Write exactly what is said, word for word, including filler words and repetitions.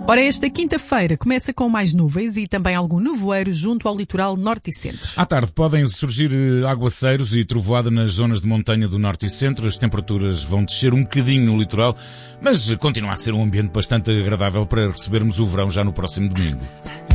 Ora, esta quinta-feira começa com mais nuvens e também algum nevoeiro junto ao litoral norte e centro. À tarde podem surgir aguaceiros e trovoada nas zonas de montanha do norte e centro. As temperaturas vão descer um bocadinho no litoral, mas continua a ser um ambiente bastante agradável para recebermos o verão já no próximo domingo.